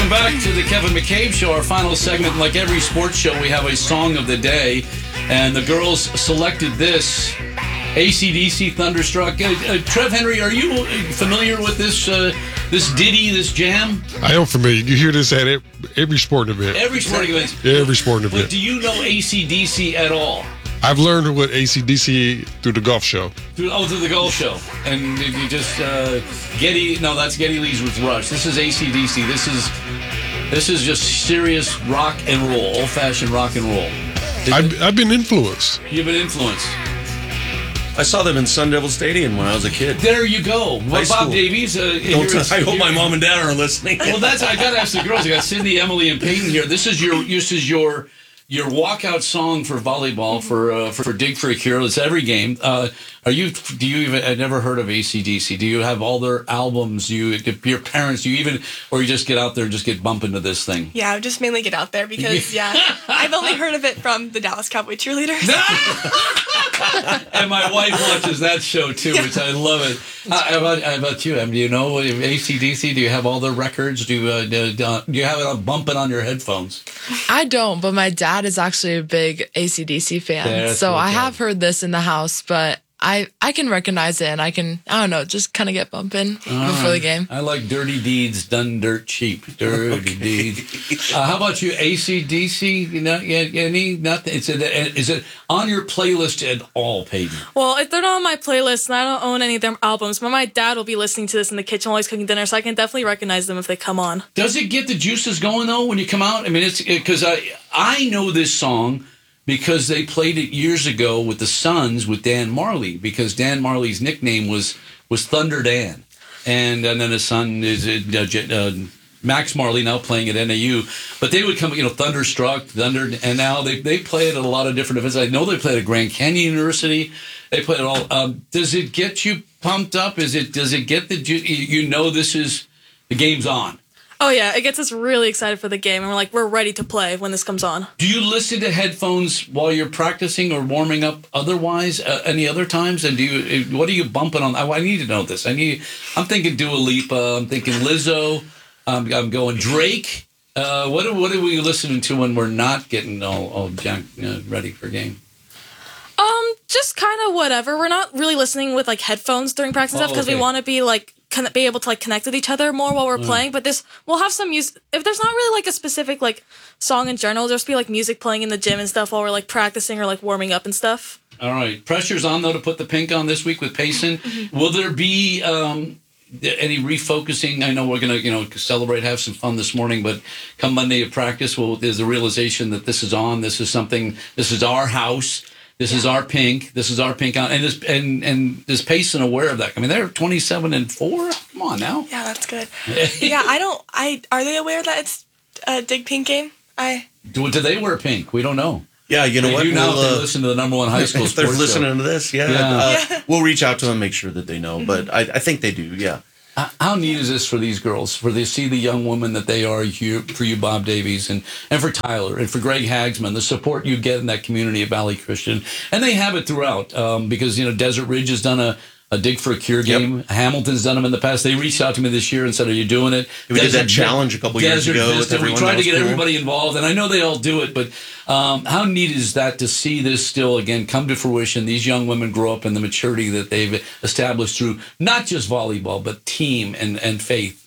Welcome back to the Kevin McCabe Show, our final segment. Like every sports show, we have a song of the day, and the girls selected this, AC/DC Thunderstruck. Trev Henry, are you familiar with this this ditty, this jam? I am familiar. You hear this at every sporting event. Every sporting event? Yeah, every sporting event. But do you know AC/DC at all? I've learned what AC/DC through the golf show. Through the golf show. And you just, that's Geddy Lee's with Rush. This is AC/DC. This is just serious rock and roll, old-fashioned rock and roll. I've been influenced. You've been influenced. I saw them in Sun Devil Stadium when I was a kid. There you go. Well, Bob Davies. I hope my mom and dad are listening. Well, I got to ask the girls. I got Cindy, Emily, and Peyton here. This is your walkout song for volleyball for Dig for a Cure. It's every game. I've never heard of AC/DC. Do you have all their albums? Your parents, or you just get out there and just get bumping to this thing? Yeah, I just mainly get out there because, I've only heard of it from the Dallas Cowboy cheerleaders. And my wife watches that show too, which I love it. How about you, Em? Do you know AC/DC? Do you have all their records? Do you have it bumping on your headphones? I don't, but my dad is actually a big AC/DC fan. So I have heard this in the house, but I can recognize it, and I don't know, just kind of get bumping before the game. I like Dirty Deeds Done Dirt Cheap. Dirty Deeds. How about you, AC/DC? Nothing. Is it on your playlist at all, Peyton? Well, if they're not on my playlist, and I don't own any of their albums, but my dad will be listening to this in the kitchen while he's cooking dinner, so I can definitely recognize them if they come on. Does it get the juices going, though, when you come out? I mean, it's because I know this song because they played it years ago with the Suns with Dan Marley, because Dan Marley's nickname was Thunder Dan. And then his son is Max Marley, now playing at NAU. But they would come, Thunderstruck, Thunder, and now they play it at a lot of different events. I know they played at Grand Canyon University. They play it all. Does it get you pumped up? Does it get the game's on? Oh, yeah, it gets us really excited for the game, and we're ready to play when this comes on. Do you listen to headphones while you're practicing or warming up otherwise, any other times? And what are you bumping on? I need to know this. I'm thinking Dua Lipa, I'm thinking Lizzo, I'm going Drake. What are we listening to when we're not getting all ready for game? Just kind of whatever. We're not really listening with headphones during practice and stuff because we want to be be able to connect with each other more while we're playing. But we'll have some music. If there's not really a specific song in general, there'll just be music playing in the gym and stuff while we're practicing or warming up and stuff. All right, pressure's on though to put the pink on this week with Payson. Will there be any refocusing? I know we're gonna celebrate, have some fun this morning, but come Monday at practice, there's the realization that this is on. This is something. This is our house. This is our pink. This is our pink on, and is Payson aware of that? I mean, they're 27-4. Come on now. Yeah, that's good. Yeah, are they aware that it's a Dig Pink game? Do they wear pink? We don't know. Yeah, you know what? They listen to the number one high school if they're sports listening show. to this, we'll reach out to them, make sure that they know. But I think they do. Yeah. How neat is this for these girls, for they see the young woman that they are here, for you, Bob Davies, and for Tyler, and for Greg Hagsman, the support you get in that community of Valley Christian. And they have it throughout, because, Desert Ridge has done a Dig for a Cure game. Yep. Hamilton's done them in the past. They reached out to me this year and said, are you doing it? We did that challenge a couple years ago. We tried to get everybody involved, and I know they all do it, but how neat is that to see this still, again, come to fruition? These young women grow up in the maturity that they've established through not just volleyball, but team and faith.